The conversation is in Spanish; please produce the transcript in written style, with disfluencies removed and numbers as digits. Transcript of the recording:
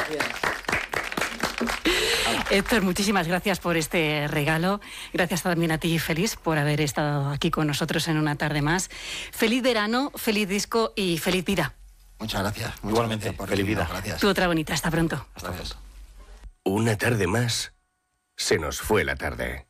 Héctor, muchísimas gracias por este regalo. Gracias también a ti, Félix, por haber estado aquí con nosotros en una tarde más. Feliz verano, feliz disco y feliz vida. Muchas gracias. Igualmente, feliz vida. Gracias. Tú otra bonita. Hasta pronto. Hasta pronto. Una tarde más, se nos fue la tarde.